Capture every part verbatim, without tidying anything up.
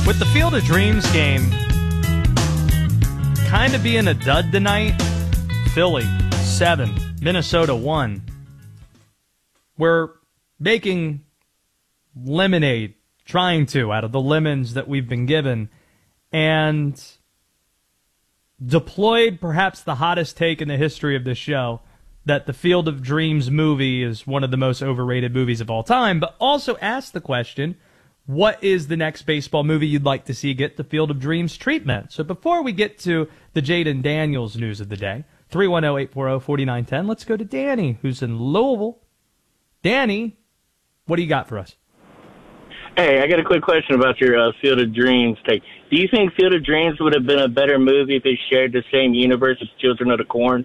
With the Field of Dreams game kind of being a dud tonight, Philly seven, Minnesota one. We're making lemonade, trying to, out of the lemons that we've been given, and deployed perhaps the hottest take in the history of this show, that the Field of Dreams movie is one of the most overrated movies of all time, but also asked the question, what is the next baseball movie you'd like to see get the Field of Dreams treatment? So before we get to the Jaden Daniels news of the day, three one zero, eight four zero, four nine one zero, let's go to Danny, who's in Louisville. Danny, what do you got for us? Hey, I got a quick question about your uh, Field of Dreams take. Do you think Field of Dreams would have been a better movie if it shared the same universe as Children of the Corn?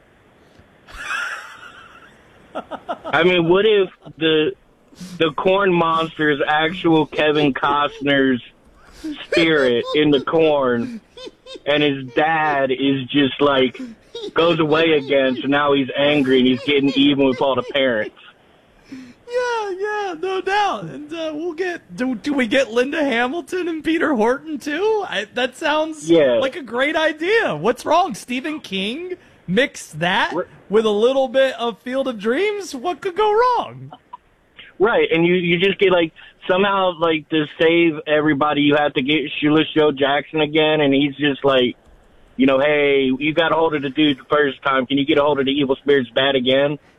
I mean, what if the the corn monster is actual Kevin Costner's spirit in the corn, and his dad is just like goes away again, so now he's angry and he's getting even with all the parents? Yeah, yeah, no doubt. And uh, we'll get, do, do we get Linda Hamilton and Peter Horton too? I, that sounds yeah. like a great idea. What's wrong? Stephen King? Mix that with a little bit of Field of Dreams? What could go wrong? Right, and you, you just get, like, somehow, like, to save everybody, you have to get Shoeless Joe Jackson again, and he's just like, you know, hey, you got a hold of the dude the first time. Can you get a hold of the evil spirit's bat again?